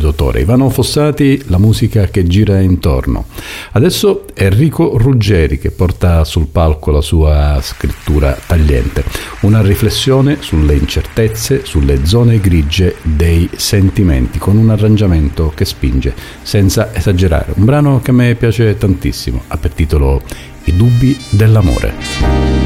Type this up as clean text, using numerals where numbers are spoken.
d'autore. Ivano Fossati, la musica che gira intorno. Adesso Enrico Ruggeri che porta sul palco la sua scrittura tagliente, una riflessione sulle incertezze, sulle zone grigie dei sentimenti, con un arrangiamento che spinge senza esagerare. Un brano che a me piace tantissimo, ha per titolo I dubbi dell'amore.